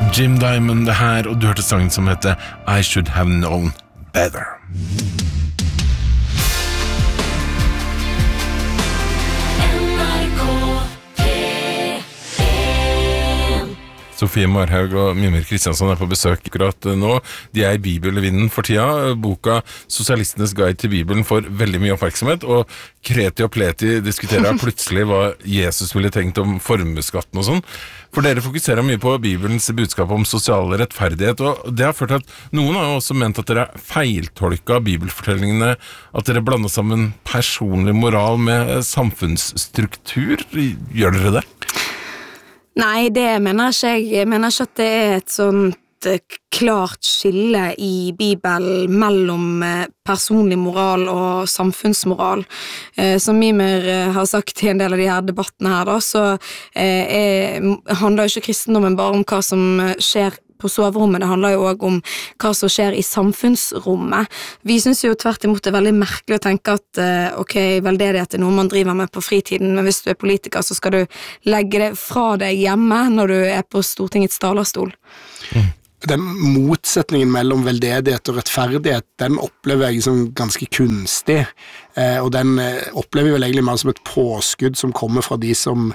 Jim Diamond det her, og du hørte sangen som heter I Should Have Known Better. Sofie Marhaug og Mimir Kristiansson på besøk akkurat nå. De I Bibelvinden for tida. Boka Sosialistenes guide til Bibelen får veldig mye oppmerksomhet, og Kreti og Pleti diskuterer plutselig hva Jesus ville tenkt om formuesskatten og sånn. For dere fokuserer mye på Bibelens budskap om sosial rettferdighet, og det har ført at noen har jo også ment at dere feiltolka Bibelfortellingene, at dere blander sammen personlig moral med samfunnsstruktur. Gjør dere det? Nei, det mener ikke jeg. Jeg mener ikke at det et sånt klart skille i Bibelen mellom personlig moral og samfunnsmoral. Som Mimir har sagt i en del av de her debattene her, da, så handler jo ikke kristendommen bare om hva som skjer på soverommet, det handler jo også om hva som skjer i samfunnsrommet. Vi synes jo tvert imot det veldig merkelig å tenke at ok, veldedighet noe man driver med på fritiden, men hvis du politiker så skal du legge det fra deg hjemme når du på Stortingets talerstol. Den motsetningen mellom veldedighet og rettferdighet, den opplever jeg som ganske kunstig, og den opplever jeg vel egentlig mer som et påskudd som kommer fra de som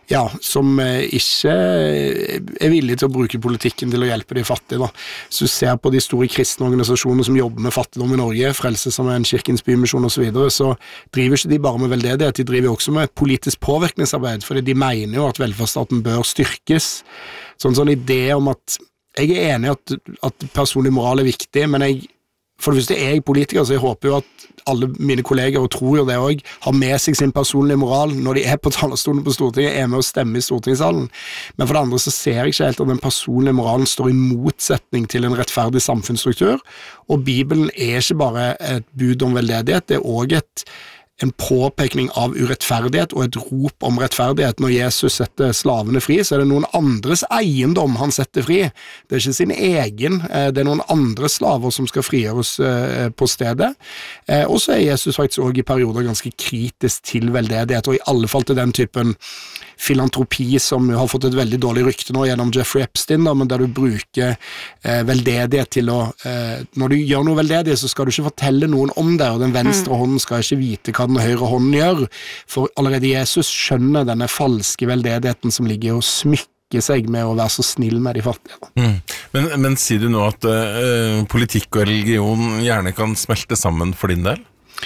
ikke villige til å bruke politikken til å hjelpe de fattige. Da. Så du ser på de store kristne organisasjoner som jobber med fattigdom i Norge, Frelse som en Kirkens Bymisjon og så videre, så driver ikke de bare med veldedighet, de driver også med politisk påvirkningsarbeid, fordi de mener jo at velferdsstaten bør styrkes. Sånn idé om at jeg enig i at personlig moral viktig, men for det første jeg politiker, så jeg håper jo at alle mine kolleger, og tror jo det også, har med seg sin personlige moral når de på talerstolen på Stortinget, med å stemme i Stortingssalen. Men for det andre så ser jeg ikke helt at den personlige moralen står i motsetning til en rettferdig samfunnsstruktur, og Bibelen ikke bare et bud om veldedighet, det også en påpekning av urettferdighet og et rop om rettferdighet. Når Jesus setter slavene fri, så det noen andres eiendom han setter fri. Det ikke sin egen, det noen andre slaver som skal frigjøres på stedet. Og så Jesus faktisk også i perioder ganske kritisk til veldedighet, og i alle fall til den typen filantropi som har fått et veldig dårlig rykte nå gjennom Jeffrey Epstein, da, men der du bruker veldedighet til å når du gjør noe veldedig, så skal du ikke fortelle noen om det, og den venstre hånden skal ikke vite hva den høyre hånden gjør, for allerede Jesus skjønner denne falske veldedigheten som ligger i å smykke seg med å være så snill med de fattige. Men sier du nå at politikk og religion gjerne kan smelte sammen for din del?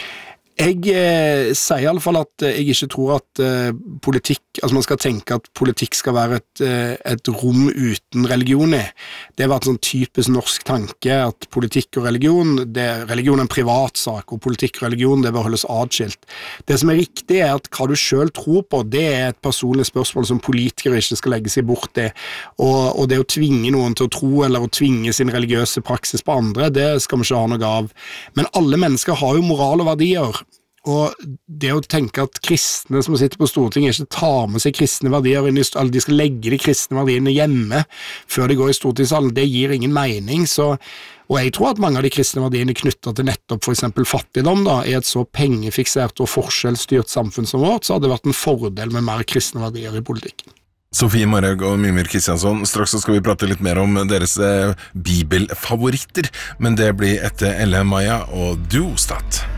Jeg sier i alle fall at jeg ikke tror at politikk, altså man skal tenke at politikk skal være et rom uten religion i. Det har vært en sånn typisk norsk tanke at politikk og religion, religion en privat sak, og politikk og religion det bør holdes adskilt. Det som riktig at hva du selv tror på, det et personlig spørsmål som politikere ikke skal legge seg bort i. Og det å tvinge noen til å tro, eller å tvinge sin religiøse praksis på andre, det skal vi ikke ha noe av. Men alle mennesker har jo moral og verdier, og det å tenke at kristne som sitter på Stortinget ikke tar med seg kristne verdier inn eller de skal legge de kristne verdiene hjemme før de går i Stortingssalen, det gir ingen mening. Og jeg tror at mange av de kristne verdiene knyttet til nettopp for eksempel fattigdom da, i et så pengefiksert og forskjellsstyrt samfunn som vårt, så hadde det vært en fordel med mer kristne verdier i politikken. Sofie Marhaug og Mimir Kristiansson, straks så skal vi prate litt mer om deres bibelfavoritter, men det blir etter Elle Maja og Duostat.